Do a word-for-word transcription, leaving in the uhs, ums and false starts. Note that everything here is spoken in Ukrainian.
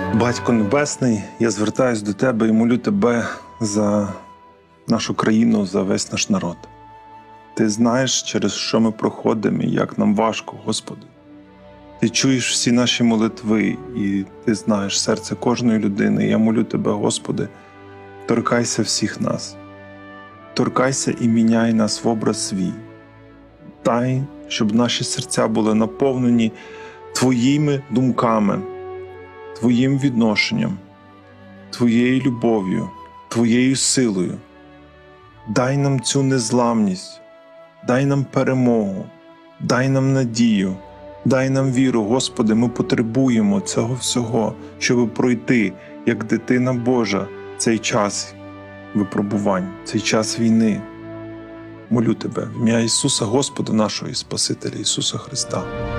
Батько Небесний, я звертаюсь до Тебе і молю Тебе за нашу країну, за весь наш народ. Ти знаєш, через що ми проходимо і як нам важко, Господи. Ти чуєш всі наші молитви і Ти знаєш серце кожної людини. Я молю Тебе, Господи, торкайся всіх нас. Торкайся і міняй нас в образ свій. Дай, щоб наші серця були наповнені Твоїми думками, Твоїм відношенням, Твоєю любов'ю, Твоєю силою. Дай нам цю незламність, дай нам перемогу, дай нам надію, дай нам віру. Господи, ми потребуємо цього всього, щоб пройти, як дитина Божа, цей час випробувань, цей час війни. Молю Тебе в ім'я Ісуса, Господа нашого і Спасителя Ісуса Христа.